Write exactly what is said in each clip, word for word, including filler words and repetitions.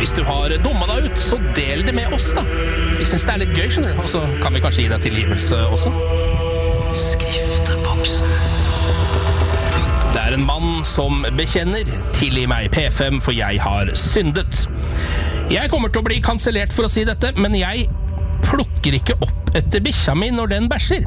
Hvis du har dummet deg ut, så del det med oss da. Vi synes det er litt gøy, skjønner du. Og så kan vi kanskje gi deg tilgivelse også. Skrifteboksen. Det er en mann som bekjenner. Tilgi meg P fem, for jeg har syndet. Jeg kommer til å bli kansellert for å si dette, men jeg plukker ikke opp etter bikkja mi når den bæsjer.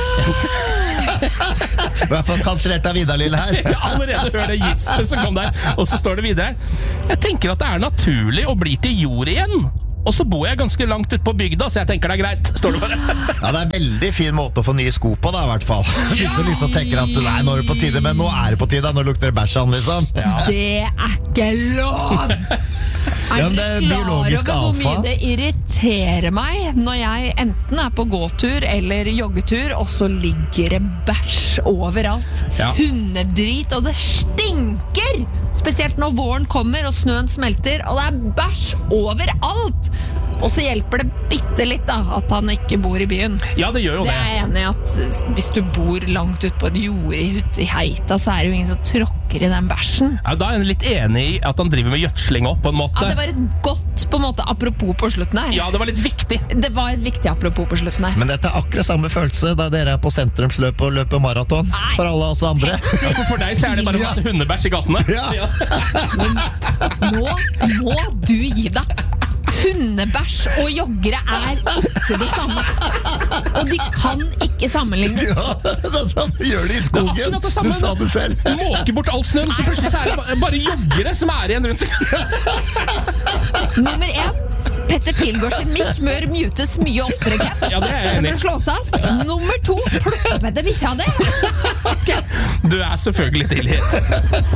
I hvert fall kansellert av Vidar Lill her. Jeg har allerede hørt det gispe som kom der. Og så står det videre. Jeg tenker at det er naturlig å bli til jord igjen. Og så bor jeg ganske langt ut på bygda, så jeg tenker det er greit, står det bare. Ja, det er en veldig fin måte å få nye sko på da, i hvert fall. Hvis du liksom tenker at nei, nå er det på tide, men nå er det på tide, nå lukter det bæsj an, liksom. Ja. Det er ikke lov! Ja, men det er biologisk avfall. Hvor mye avfall. det irriterer meg når jeg enten er på gåtur eller joggetur, og så ligger det bæsj overalt. Ja. Hundedrit, og det stinker! Spesielt når våren kommer og snøen smelter, og det er bæsj overalt! Og så hjelper det bitte litt da, at han ikke bor i byen. Ja, det gjør jo Det det. er jeg enig i at hvis du bor langt ut på et jord i, ute i heita, så er det jo ingen som tråkker i den bæsjen. Ja, da er jeg litt enig i at han driver med gjødsling opp på en måte. Ja, det var et godt på en måte apropos på slutten her. Ja, det var litt viktig. Det var et viktig apropos på slutten her. Men dette er akkurat samme følelse da dere er på sentrumsløp og løper maraton Nei. for alle oss andre. Ja, for, for deg så er det bare masse hundebæsj i gatene. Ja. Nå må du gi deg. Hundebæsj og joggere er ikke det samme. Og de kan ikke sammenlignes. Ja, det er samme. Gjør det i skogen. Det er akkurat det samme. Du sa det selv. Måke bort all snøen, så plutselig så er det bare, bare joggere som er igjen rundt. Nummer én, Petter Pilgaard sin mikk mør mutes mye oftere, Ken. Ja, det er jeg enig i. For å slå seg ass. Nummer to, plukke opp etter bikkja di. Du er selvfølgelig tilgitt.